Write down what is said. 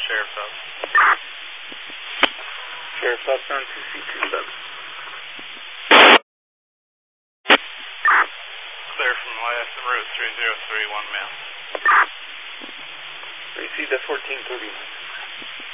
Sheriff's Office. Sheriff's Office on 2C27. Clear from last route 3031 male. Received at 1439.